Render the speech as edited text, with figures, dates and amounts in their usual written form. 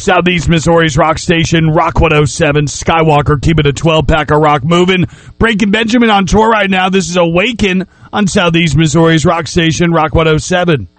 Southeast Missouri's rock station, Rock 107. Skywalker keeping a 12-pack of rock moving. Breaking Benjamin on tour right now. This is Awaken on Southeast Missouri's rock station, Rock 107.